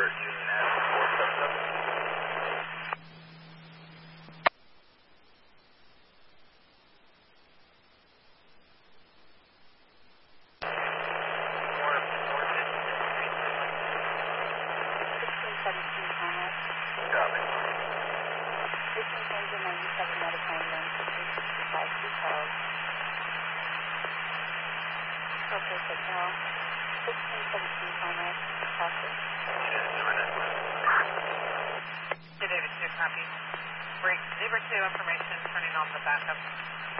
Convert Union Ave 477. Okay, signal. 1617 Conrad, Copy. David 2, copy. Break Zebra 2 information, turning on the backup.